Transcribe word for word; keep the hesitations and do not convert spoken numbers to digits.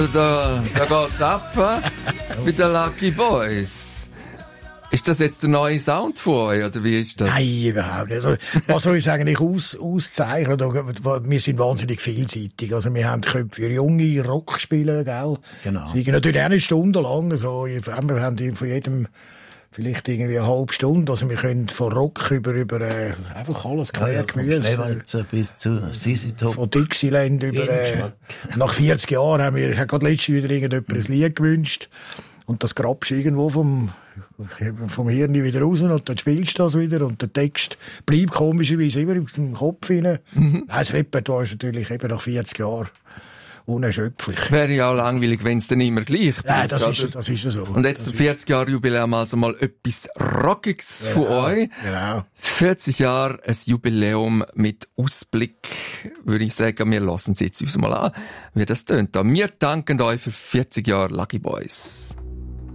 Da, da geht's ab, äh? Mit den Lucky Boys. Ist das jetzt der neue Sound von euch, oder wie ist das? Nein, überhaupt nicht. Also, was soll ich eigentlich aus, auszeichnen? Wir sind wahnsinnig vielseitig. Also, wir haben Köpfe für junge Rockspieler, gell? Genau. Sie gehen natürlich auch eine Stunde lang. So, wir haben von jedem vielleicht irgendwie eine halbe Stunde. Also, wir können von Rock über, über, äh, einfach alles, quer, ja, Gemüse. Bis zu C C Top. Von Dixieland über, äh, nach vierzig Jahren haben wir, ich habe gerade letztens wieder irgendjemand ein Lied gewünscht. Und das grabst du irgendwo vom, vom Hirn wieder raus und dann spielst du das wieder und der Text bleibt komischerweise immer im Kopf hinein. Mhm. Das Repertoire ist natürlich eben nach vierzig Jahren unerschöpflich. Wäre ja auch langweilig, wenn es dann immer gleich bleibt. Nein, das ist, das ist so. Und jetzt vierzig Jahre Jubiläum, also mal etwas Rockiges ja, von euch. Genau. vierzig Jahre, ein Jubiläum mit Ausblick, würde ich sagen, wir lassen es jetzt uns mal an, wie das tönt. Wir danken euch für vierzig Jahre Lucky Boys.